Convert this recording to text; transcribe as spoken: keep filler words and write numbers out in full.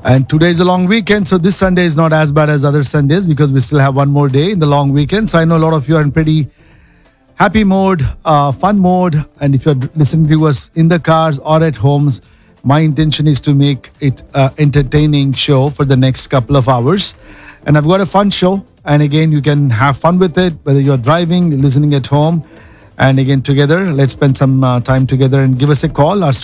And today is a long weekend, so this Sunday is not as bad as other Sundays because we still have one more day in the long weekend. So I know a lot of you are in pretty happy mode, uh, fun mode. And if you're listening to us in the cars or at homes, my intention is to make it an entertaining show for the next couple of hours. And I've got a fun show. And again, you can have fun with it, whether you're driving, listening at home. And again, together, let's spend some uh, time together and give us a call. Our